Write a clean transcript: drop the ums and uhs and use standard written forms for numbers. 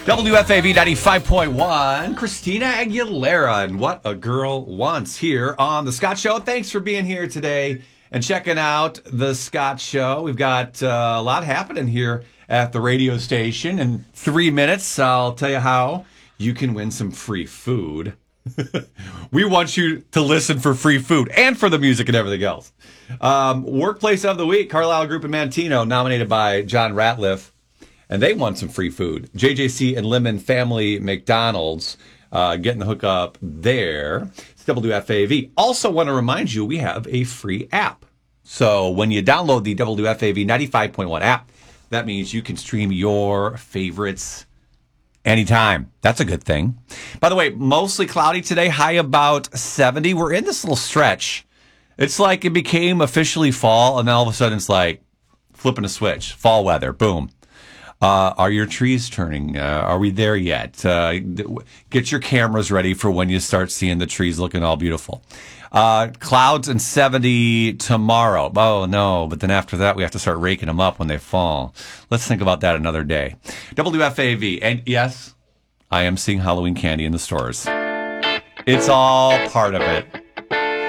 WFAV 95.1, Christina Aguilera, and What a Girl Wants here on The Scott Show. Thanks for being here today and checking out The Scott Show. We've got a lot happening here at the radio station. In 3 minutes, I'll tell you how you can win some free food. We want you to listen for free food and for the music and everything else. Workplace of the Week, Carlisle Group in Manteno, nominated by John Ratliff. And they won some free food. JJC and Lemon Family McDonald's getting the hookup there. It's WFAV. Also want to remind you, we have a free app. So when you download the WFAV 95.1 app, that means you can stream your favorites anytime. That's a good thing. By the way, mostly cloudy today, high about 70. We're in this little stretch. It's like it became officially fall, and then all of a sudden it's like flipping a switch. Fall weather. Boom. Are your trees turning? Are we there yet? Get your cameras ready for when you start seeing the trees looking all beautiful. Clouds and 70 tomorrow. Oh, no. But then after that, we have to start raking them up when they fall. Let's think about that another day. WFAV. And yes, I am seeing Halloween candy in the stores. It's all part of it.